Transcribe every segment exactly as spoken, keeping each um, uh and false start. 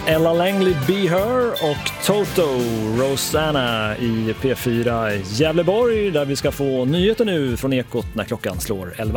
Ella Langley, Be Her och Toto, Rosanna i P fyra Gävleborg, där vi ska få nyheter nu från Ekot när klockan slår elva.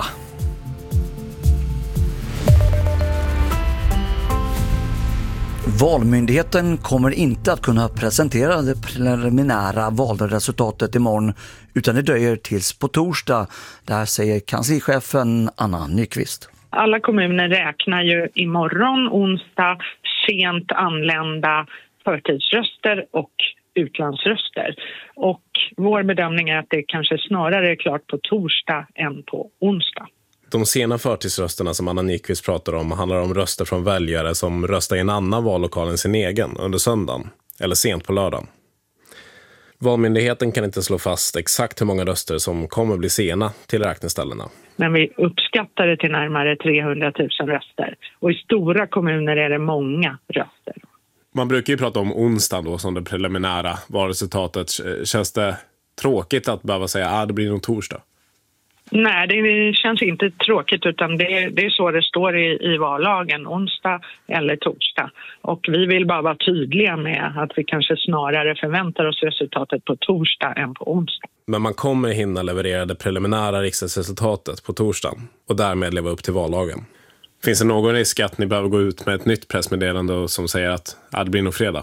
Valmyndigheten kommer inte att kunna presentera det preliminära valresultatet imorgon, utan det dröjer tills på torsdag. Där säger kanslichefen Anna Nyqvist. Alla kommuner räknar ju imorgon, onsdag, sent anlända förtidsröster och utlandsröster. Och vår bedömning är att det kanske snarare är klart på torsdag än på onsdag. De sena förtidsrösterna som Anna Nyqvist pratar om handlar om röster från väljare som röstar i en annan vallokal än sin egen under söndagen eller sent på lördagen. Valmyndigheten kan inte slå fast exakt hur många röster som kommer bli sena till räkneställena. Men vi uppskattar det till närmare trehundratusen röster. Och i stora kommuner är det många röster. Man brukar ju prata om onsdag då som det preliminära valresultatet. Känns det tråkigt att behöva säga att ah, det blir nog torsdag? Nej, det känns inte tråkigt, utan det, det är så det står i, i vallagen, onsdag eller torsdag. Och vi vill bara vara tydliga med att vi kanske snarare förväntar oss resultatet på torsdag än på onsdag. Men man kommer hinna leverera det preliminära riksdagsresultatet på torsdagen och därmed leva upp till vallagen. Finns det någon risk att ni behöver gå ut med ett nytt pressmeddelande som säger att ah, det blir nog fredag?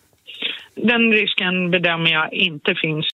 Den risken bedömer jag inte finns.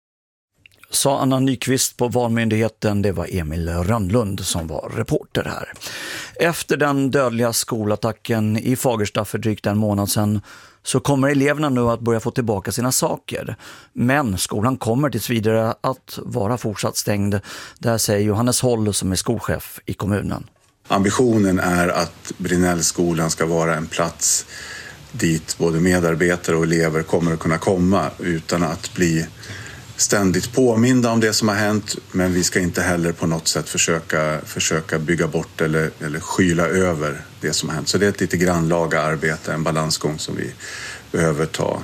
Sa Anna Nyqvist på Valmyndigheten. Det var Emil Rönnlund som var reporter här. Efter den dödliga skolattacken i Fagersta för drygt en månad sedan så kommer eleverna nu att börja få tillbaka sina saker. Men skolan kommer tills vidare att vara fortsatt stängd. Där säger Johannes Håll som är skolchef i kommunen. Ambitionen är att Brinellskolan ska vara en plats dit både medarbetare och elever kommer att kunna komma utan att bli ständigt påminda om det som har hänt, men vi ska inte heller på något sätt försöka, försöka bygga bort eller, eller skyla över det som har hänt. Så det är ett lite grannlaga arbete, en balansgång som vi behöver ta,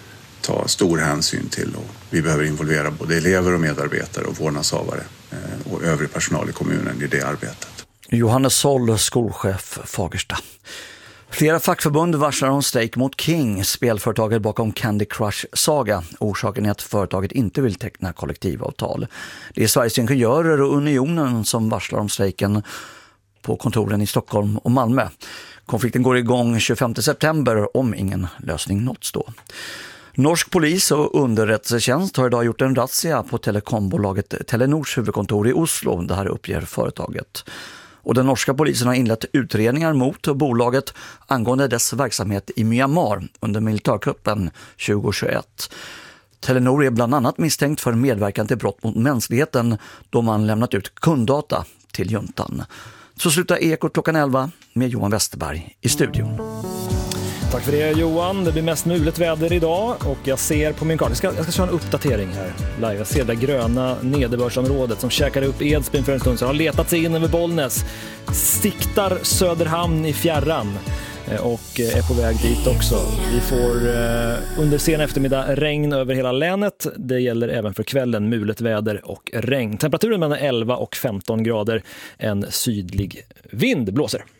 ta stor hänsyn till. Och vi behöver involvera både elever och medarbetare och vårdnadshavare eh, och övrig personal i kommunen i det arbetet. Johannes Håll, skolchef Fagersta. Flera fackförbund varslar om strejk mot King, spelföretaget bakom Candy Crush Saga. Orsaken är att företaget inte vill teckna kollektivavtal. Det är Sveriges Ingenjörer och Unionen som varslar om strejken på kontoren i Stockholm och Malmö. Konflikten går igång tjugofemte september om ingen lösning nåtts då. Norsk polis och underrättelsetjänst har idag gjort en razzia på telekombolaget Telenors huvudkontor i Oslo. Det här uppger företaget. Och den norska polisen har inlett utredningar mot bolaget angående dess verksamhet i Myanmar under militärkuppen tjugohundratjugoett. Telenor är bland annat misstänkt för medverkan till brott mot mänskligheten då man lämnat ut kunddata till juntan. Så slutar Ekot klockan elva med Johan Westerberg i studion. Tack för det Johan, det blir mest mulet väder idag och jag ser på min karta, jag ska, jag ska köra en uppdatering här live. Jag ser det gröna nederbörsområdet som käkade upp Edsbyn för en stund sedan, har letat sig in över Bollnäs, siktar Söderhamn i fjärran och är på väg dit också. Vi får under sen eftermiddag regn över hela länet. Det gäller även för kvällen mulet väder och regn. Temperaturen mellan elva och femton grader, en sydlig vind blåser.